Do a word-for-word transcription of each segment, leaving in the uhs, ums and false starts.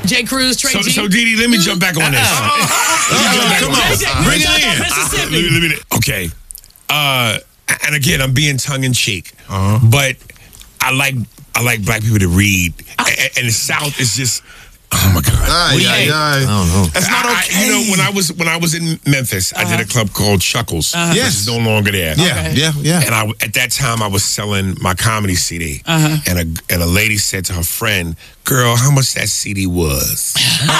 J. Cruz, Trey So, G. so Didi, let me jump back on this. Uh-uh. Uh-uh. Come on, J J, bring you it talk in. about Mississippi. Uh, let me- let me- Okay. Uh, and again, I'm being tongue in cheek, Uh-huh. but I like I like black people to read, and, and the South is just. Oh my God! Aye, What do you aye, think? aye. I don't know. That's not I- I- okay. you know, when I was when I was in Memphis, I did a club called Chuckles, which Yes. is no longer there. Yeah, Okay. yeah, yeah. And I, at that time, I was selling my comedy C D, Uh-huh. and a and a lady said to her friend, "Girl, how much that C D was?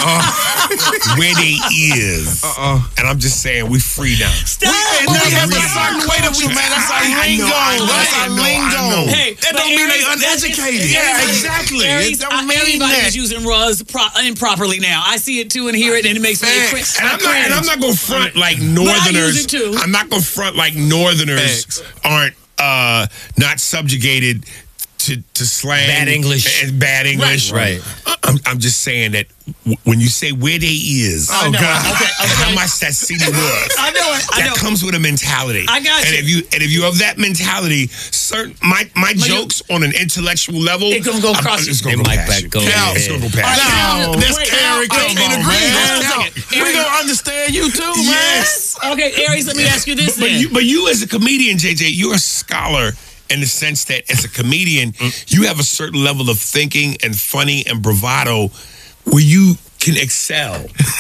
Where they is?" Uh-uh. And I'm just saying, we free now. Stop. We, Oh, we have a yeah. certain way that we, man. That's our I- I lingo. know, I know, That's I our know, I lingo. know. Hey, that but don't mean they Aries, that's- uneducated. it's- Yeah, Aries- exactly. Aries, It don't I- mean everybody that. is using "was" pro- improperly now. I see it too and hear it, and it makes me Facts. cringe. And I'm not, and I'm not gonna front like Northerners. it too. I'm not gonna front like Northerners Facts. aren't uh, not subjugated to, to slang, Bad English. and bad English. Right. I'm, I'm just saying that w- when you say where they is, Oh, know. God. Okay, and how okay. much that C D was. I know it. I That know. comes with a mentality. I got and you. if you and if you have that mentality, certain my my you- jokes on an intellectual level, It gonna go I'm- across It's you. gonna It go might past back you. go Cal, It's ahead. gonna go past you. No, Wait, that's wait, Eric. wait, Come wait, on, wait, man. wait, That's wait, Eric. wait. We gonna understand you too, man. Yes. Okay, Aries, let me ask you this But then. you, but you as a comedian, J J, you're a scholar in the sense that as a comedian, you have a certain level of thinking and funny and bravado where you can excel.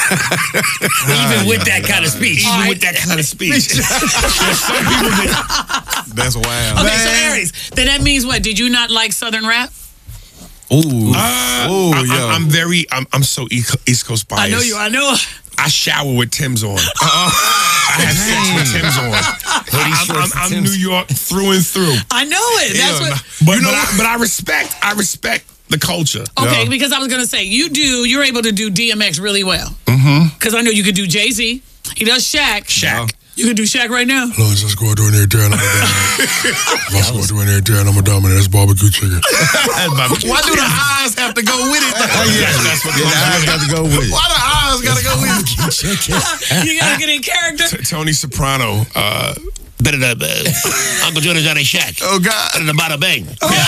Even with that kind of speech. Even with that kind of speech. There's some people that, That's wild. Okay, so Aries, then that means what? Did you not like Southern rap? Ooh, uh, ooh, I'm, yeah. I'm very, I'm, I'm so East East Coast biased. I know you. I know. I shower with Tim's on. I have sex with Tim's on. I'm, I'm, I'm New York through and through. I know it. That's Yeah, what. But, but, I, but I respect, I respect the culture. Okay, Yeah. because I was gonna say you do. You're able to do D M X really well. Mm-hmm. Because I know you could do Jay Z. He does Shaq. Shaq. You can do Shaq right now. Let's just go out there and there and I'm a dominant. Let's go out there and there and I'm a dominant. That's barbecue chicken. Why do the eyes have to go with it? Yeah, that's what Yeah, the eyes got to go with it. Why the eyes got to go with it? You gotta get in character. T- Tony Soprano. Uh, Better than uh, Uncle Johnny Johnny Shack. Oh, God. Better than Bada Bang.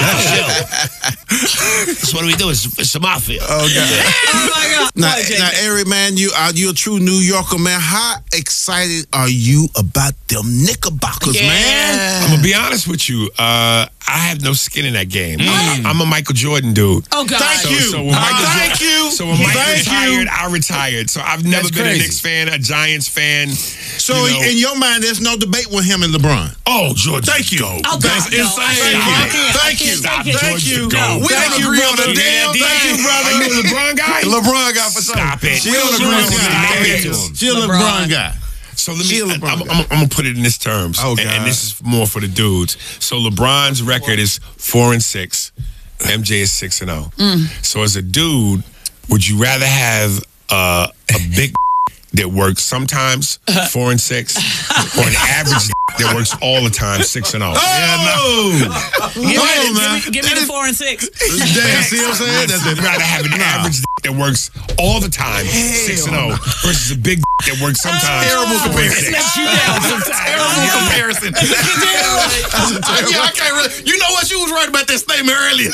That's what we do. It's, it's the mafia. Oh, God. Oh my God. Now, What, Jay? now, Eric, man, you are you a true New Yorker, man. How excited are you about them Knickerbockers, Yeah. man? I'm gonna be honest with you. Uh, I have no skin in that game. I'm, I'm a Michael Jordan dude. Oh God. Thank So, you. so when Michael Thank Jordan- you. So when Mike Thank retired, you. I retired. So I've never That's been crazy. a Knicks fan, a Giants fan. So you know. in your mind, there's no debate with him and LeBron. Oh, George, Thank you. Oh, God, That's no, insane. I Thank can't. you. I can't. Thank I you. can't take it. Thank you. No. We Thank don't you, agree on brother. the damn Yeah, thing. Are you a LeBron guy? LeBron guy for something. Stop it. She a Stop LeBron it. guy. Stop it. She a LeBron. LeBron guy. So let She me. a I'm, LeBron I'm, guy. I'm gonna put it in this terms, Oh, and, God. and this is more for the dudes. So LeBron's record is four and six. M J is six and zero. So as a dude, would you rather have uh, a big that works sometimes four and six, or an average that works all the time six and zero? Oh! Give me, No, give man. me, give me the four and six. Damn, see what I'm saying? That's I'd rather have an average that works all the time, six and zero, versus a big that works sometimes. terrible four and comparison. six. Let you down sometimes. Terrible comparison. Yeah, I can't really. You know what? You was right about that statement earlier.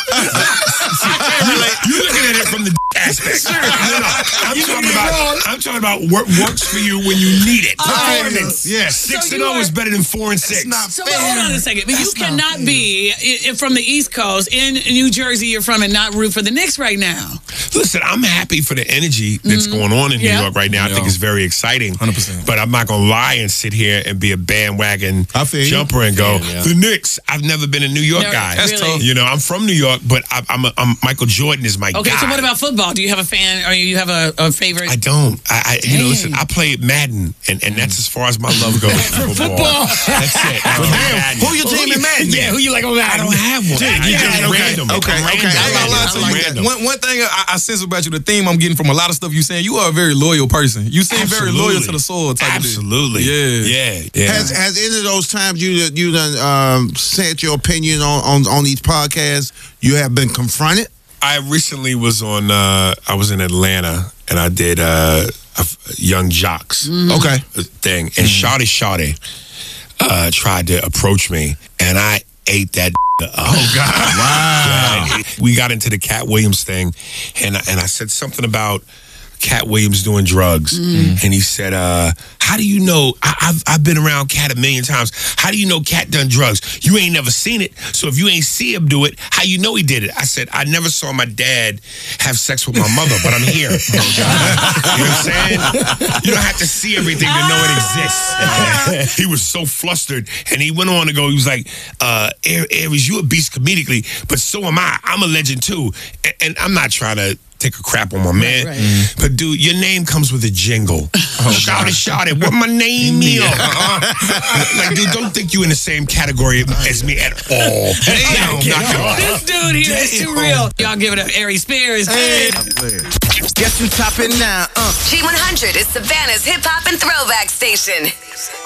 I can't relate. You're looking at it from the aspect. No, no, I'm talking about. I'm talking about what works for you when you need it. Performance. Yes. Six So and you zero are- is better than four and six. not So but hold on a second. But you cannot be i- i- from the East Coast in New Jersey. You're from and not root for the Knicks right now. Listen, I'm happy for the energy that's going on in Yeah. New York right now. I think Yeah. it's very exciting. one hundred percent. But I'm not gonna lie and sit here and be a bandwagon I feel you. jumper and go Yeah, yeah. the Knicks. I've never been a New York No, guy. That's really? tough. You know, I'm from New York, but I, I'm, a, I'm Michael Jordan is my Okay, guy. so what about football? Do you have a fan or you have a, a favorite? I don't. I, I you know, Dang. listen. I played Madden, and, and that's as far as my love goes for football. football. That's it. I play Madden. Who your team in Madden? Yeah, who you like on that? I don't have one. Yeah, I yeah, just okay, random. okay, I'm okay. random. I ain't gonna lie to I'm you. random. One, one thing I, I sense about you, the theme I'm getting from a lot of stuff you saying, you are a very loyal person. You seem very loyal to the soil type Absolutely. of deal. Yeah. Yeah. Yeah. Has has any of those times you you done um, said your opinion on, on on these podcasts? You have been confronted. I recently was on. Uh, I was in Atlanta, and I did uh, a Young Jocks Okay. thing, and Shawty Shawty uh, tried to approach me, and I ate that up. Oh God! Wow. Yeah, we got into the Cat Williams thing, and and I said something about Cat Williams doing drugs, mm. and he said, uh, "How do you know? I, I've I've been around Cat a million times. How do you know Cat done drugs? You ain't never seen it. So if you ain't see him do it, how you know he did it?" I said, "I never saw my dad have sex with my mother, but I'm here." You know what I'm saying? You don't have to see everything to know it exists. He was so flustered, and he went on to go. He was like, uh, "Aries, you a beast comedically, but so am I. I'm a legend too." And, and I'm not trying to take a crap on my man. Right, right. Mm. But dude, your name comes with a jingle. Oh, shout it, shout it. What my name is? Uh-uh. Like, dude, don't think you in the same category as me at all. Damn, no, this dude here Damn. is too real. Y'all give it up, Aries Spears. Hey. Guess who's topping now? Uh. G one hundred is Savannah's hip hop and throwback station.